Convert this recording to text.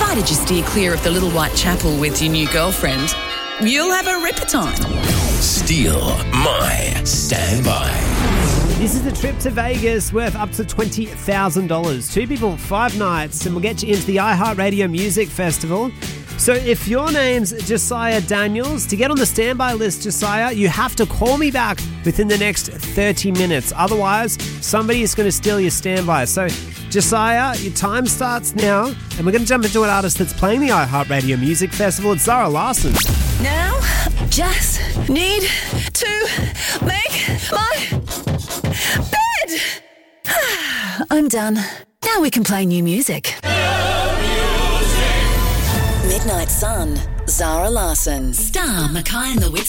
provided you steer clear of the Little White Chapel with your new girlfriend, you'll have a ripper time. Steal My Standby. This is a trip to Vegas worth up to $20,000. 2 people, 5 nights, and we'll get you into the iHeartRadio Music Festival. So if your name's Josiah Daniels, to get on the standby list, Josiah, you have to call me back within the next 30 minutes. Otherwise, somebody is going to steal your standby. So, Josiah, your time starts now, and we're going to jump into an artist that's playing the iHeartRadio Music Festival. It's Zara Larsson. Now, just need to make my bed. I'm done. Now we can play new music. Midnight Sun, Zara Larsson. Star Mackay and the Wits